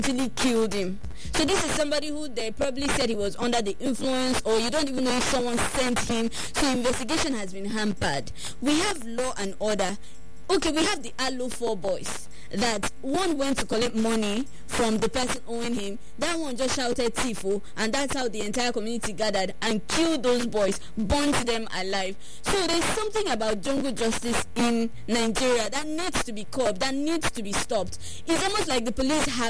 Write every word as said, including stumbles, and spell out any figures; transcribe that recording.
actually killed him. So this is somebody who they probably said he was under the influence, or you don't even know if someone sent him. So investigation has been hampered. We have law and order. Okay, we have the Alo four boys. That one went to collect money from the person owing him. That one just shouted Tifo, and that's how the entire community gathered and killed those boys, burnt them alive. So there's something about jungle justice in Nigeria that needs to be curbed, that needs to be stopped. It's almost like the police have